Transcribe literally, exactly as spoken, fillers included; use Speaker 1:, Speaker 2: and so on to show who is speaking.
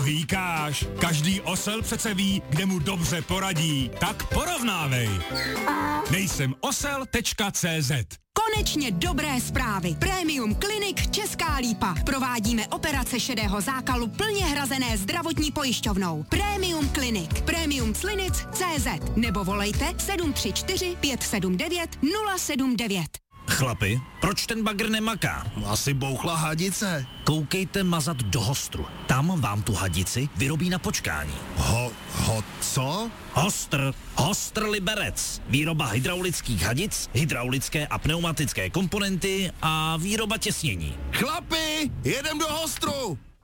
Speaker 1: říkáš, každý osel přece ví, kde mu dobře poradí, tak porovnávej. Nejsem osel tečka cé zet.
Speaker 2: Konečně dobré zprávy. Premium Clinic Česká Lípa. Provádíme operace šedého zákalu plně hrazené zdravotní pojišťovnou. Premium Clinic. Premium Clinic tečka cé zet. Nebo volejte sedm tři čtyři pět sedm devět nula sedm devět.
Speaker 3: Chlapi, proč ten bagr nemaká?
Speaker 4: Asi bouchla hadice.
Speaker 3: Koukejte mazat do Hostru. Tam vám tu hadici vyrobí na počkání.
Speaker 4: Ho, ho, co?
Speaker 3: Hostr. Hostr Liberec. Výroba hydraulických hadic, hydraulické a pneumatické komponenty a výroba těsnění.
Speaker 4: Chlapi, jedem do Hostru!